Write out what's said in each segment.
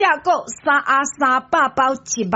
价购3A300包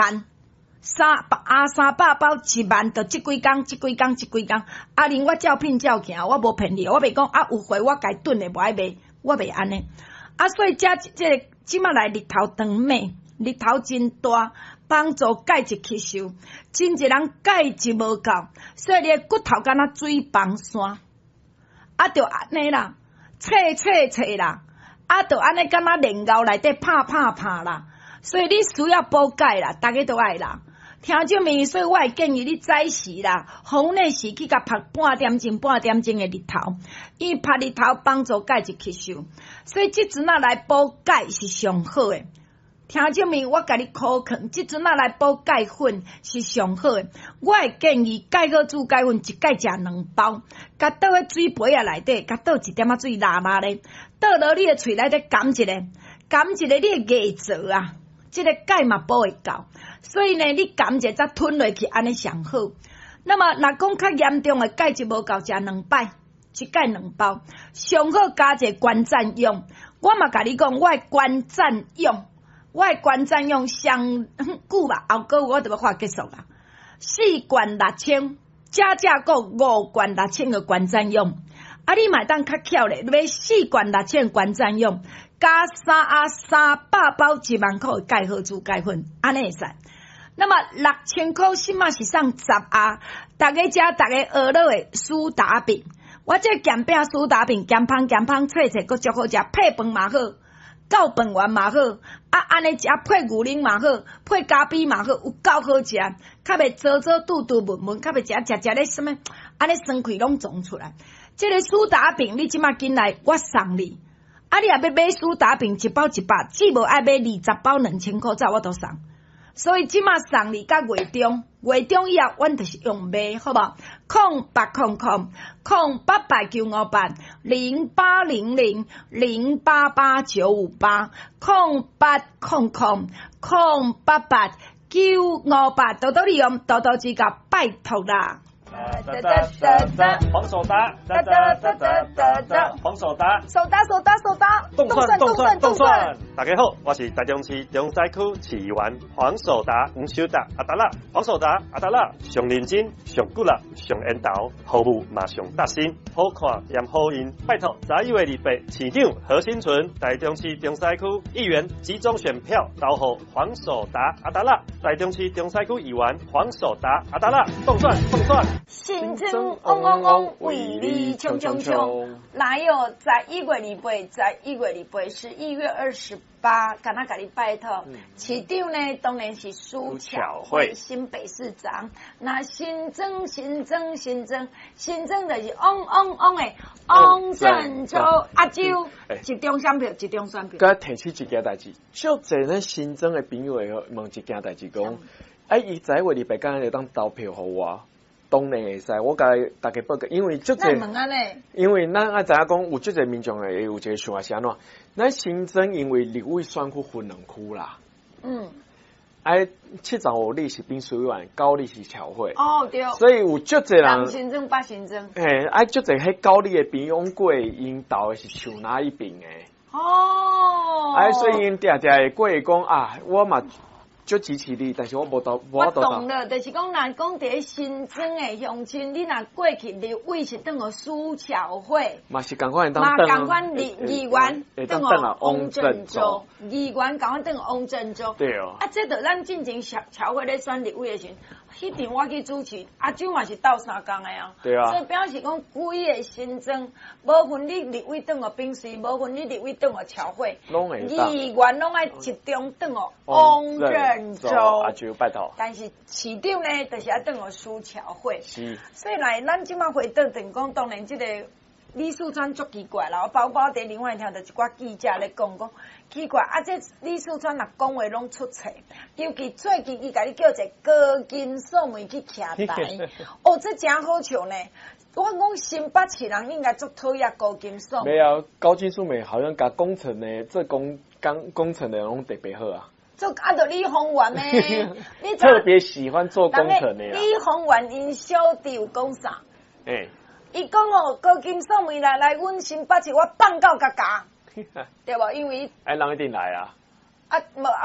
10000，3A300包10000，就这几工。阿玲，我照拼照行，我无骗你，我袂讲有货我家囤的无爱卖，我袂安尼。所以即马来日头长美，日头真大，帮助钙质吸收，真一人钙质无够，所以你的骨头敢若水房山，就安尼啦，切啦。就安尼，敢若炼膏内底拍啦，所以你需要补钙啦，大家都爱啦。听众们，所以我会建议你早时啦，红内时去甲晒半点钟的日头，因为晒日头帮助钙质吸收，所以即阵来补钙是上好的。听众们，我甲你考劝，即阵来补钙粉是上好的。我会建议钙好煮钙粉，一盖食2包，甲倒喺水杯内底，甲倒一点水辣咧，倒落你的喙内底含一个你的牙槽啊，这个钙嘛补会够，所以呢，你含一个再吞落去，安尼上好。那么，若讲较严重的钙质无够，食2摆，一盖2包，上好加一个关赞用。我嘛甲你讲，我的关赞用。上久吧，后个我就要快结束啦。4罐6000，加购5罐6000个关赞用。你买当较巧咧，你买4罐6000关赞用，加3A300包10000块钙好煮钙粉，安尼会使。那么6000块起码是送10A，大家学学落的苏打饼。我这咸饼苏打饼，咸芳，脆，搁足好食，配饭嘛好。够饭圆嘛好，安尼食配牛奶嘛好，配咖啡嘛好，有够好食，较袂做肚闷，较袂食咧什么，安尼酸气拢撞出来。这个苏打饼你即马进来，我送你。你若要买苏打饼1包100，只无爱买20包2000块仔我都送。所以即马送你到月中以后，阮就是用买，好无？0800-958-080-088-958，0800-958，多多利用，多多指教，拜托啦！ 黄手达，黄手达， 手达， 动算。大家好，我是台中市中西区市议员黄手达黄手达阿达拉，黄手达阿达拉上认真、上骨力、上缘投，服务嘛上达心，好看也好用。拜托11月28，市长何新存，台中市中西区议员集中选票投给黄手达阿达拉，台中市中西区议员黄手达阿达拉，动算。 新增嗡嗡嗡，为你冲。来哟，在1月28，是1月28，敢若甲你拜托。市长呢，当然是苏巧慧新北市长。那新增就是嗡嗡嗡的翁振洲阿舅，集中选票。 甲提起一件代志，足侪咱新增的朋友会问一件代志，讲，伊在月28刚就当投票互我。当然会使，我甲大家报告，因为足侪，因为咱爱知影讲有足侪民众会有一个想法是安怎？咱新增因为立委选区分2区啦，705你是兵书院，9你是侨会， 对， 所以有足侪人新增8新增， 足侪迄9你的朋友讲过，因投的是像哪一边的，所以因定会过讲我嘛。就支持你，但是我无投。 我懂了，就是讲，若讲伫新增的乡亲，你若过去立委是等于苏巧慧， 嘛是共款当共款议员等于翁振洲，议员共款等于翁振洲。 对哦。 这就咱进前巧慧咧选立委的时阵，迄场我去主持，阿舅嘛是斗3工的啊。 对啊。 所以表示讲，规个新增，无分你立委等于兵士，无分你立委等于巧慧，议员拢爱集中等于翁振。 阿舅拜托， 但是市长呢，就是要等我苏巧慧。是，所以来，咱即马回到等讲，当然这个李四川足奇怪啦，包括伫另外一条，就一寡记者咧讲奇怪这李四川若讲话拢出错，尤其最近伊甲你叫一个高金素梅去徛台，这真好笑呢。我讲新北市人应该足讨厌高金素梅。 没有，高金素梅好像甲工程的这工程的拢特别好啊。 做就李宏源呢， 你特别喜欢做工程的啦。 李宏源因小弟有讲啥？伊讲高金素梅来阮新北市，我放到嘎，对无？因为人一定来啊。 啊无。